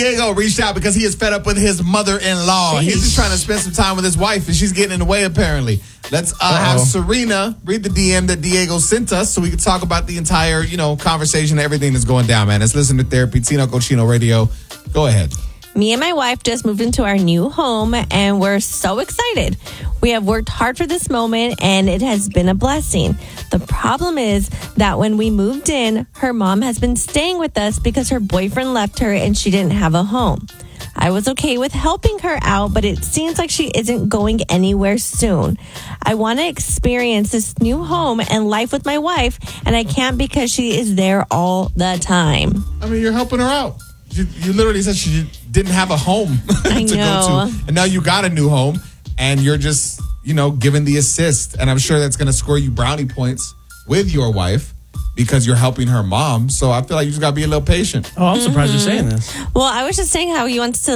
Diego reached out because he is fed up with his mother-in-law. He's just trying to spend some time with his wife, and she's getting in the way, apparently. Let's have Serena read the DM that Diego sent us so we can talk about the entire, conversation, everything that's going down, man. Let's listen to Therapy, Tino Cochino Radio. Go ahead. Me and my wife just moved into our new home, and we're so excited. We have worked hard for this moment, and it has been a blessing. The problem is that when we moved in, her mom has been staying with us because her boyfriend left her and she didn't have a home. I was okay with helping her out, but it seems like she isn't going anywhere soon. I want to experience this new home and life with my wife, and I can't because she is there all the time. I mean, you're helping her out. You literally said she didn't have a home to go to. And now you got a new home, and you're just, giving the assist. And I'm sure that's going to score you brownie points with your wife because you're helping her mom. So I feel like you just got to be a little patient. Oh, I'm surprised you're saying this. Well, I was just saying how he wants to